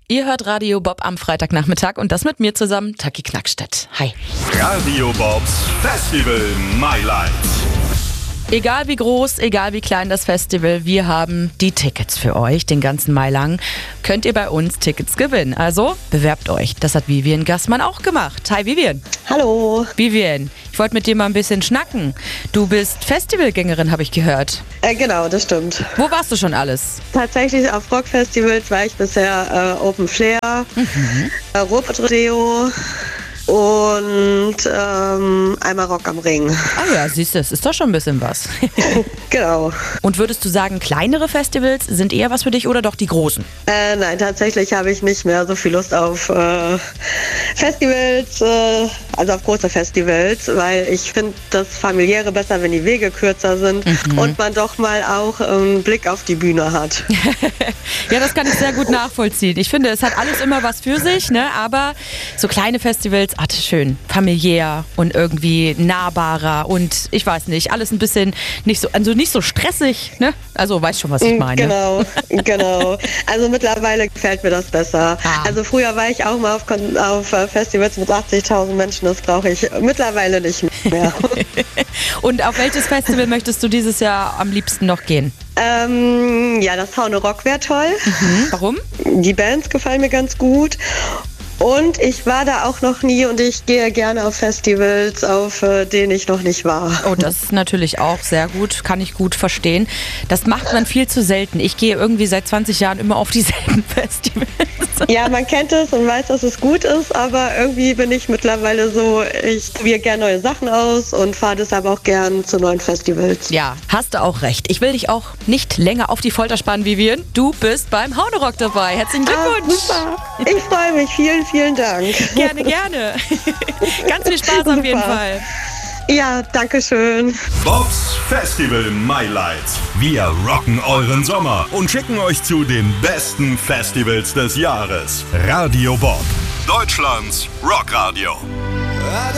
Ihr hört Radio Bob am Freitagnachmittag und das mit mir zusammen, Taki Knackstedt. Hi. Radio Bobs Festival My Life. Egal wie groß, egal wie klein das Festival, wir haben die Tickets für euch. Den ganzen Mai lang könnt ihr bei uns Tickets gewinnen. Also bewerbt euch. Das hat Vivian Gassmann auch gemacht. Hi Vivian. Hallo. Vivian, ich wollte mit dir mal ein bisschen schnacken. Du bist Festivalgängerin, habe ich gehört. Genau, das stimmt. Wo warst du schon alles? Tatsächlich auf Rockfestivals war ich bisher Open Flair, Ruhrpott-Rodeo und einmal Rock am Ring. Ah ja, siehst du, es ist doch schon ein bisschen was. Genau. Und würdest du sagen, kleinere Festivals sind eher was für dich oder doch die großen? Nein, tatsächlich habe ich nicht mehr so viel Lust auf Festivals, also auf große Festivals, weil ich finde das Familiäre besser, wenn die Wege kürzer sind und man doch mal auch einen Blick auf die Bühne hat. Ja, das kann ich sehr gut nachvollziehen. Ich finde, es hat alles immer was für sich, ne? Aber so kleine Festivals, schön familiär und irgendwie nahbarer und ich weiß nicht, alles ein bisschen nicht so stressig, ne? Also weißt schon, was ich meine. Genau. Also mittlerweile gefällt mir das besser. Also früher war ich auch mal auf Festivals mit 80.000 Menschen, das brauche ich mittlerweile nicht mehr. Und auf welches Festival möchtest du dieses Jahr am liebsten noch gehen? Ja, das Haune Rock wäre toll. Warum? Die Bands gefallen mir ganz gut. Und ich war da auch noch nie und ich gehe gerne auf Festivals, auf denen ich noch nicht war. Oh, das ist natürlich auch sehr gut, kann ich gut verstehen. Das macht man viel zu selten. Ich gehe irgendwie seit 20 Jahren immer auf dieselben Festivals. Ja, man kennt es und weiß, dass es gut ist, aber irgendwie bin ich mittlerweile so, ich probiere gerne neue Sachen aus und fahre deshalb auch gern zu neuen Festivals. Ja, hast du auch recht. Ich will dich auch nicht länger auf die Folter spannen, Vivian. Du bist beim Haune Rock dabei. Herzlichen Glückwunsch. Super. Ich freue mich. Vielen Dank. Gerne. Ganz viel Spaß auf jeden Fall. Ja, danke schön. Bobs Festival My Lights. Wir rocken euren Sommer und schicken euch zu den besten Festivals des Jahres. Radio Bob, Deutschlands Rockradio.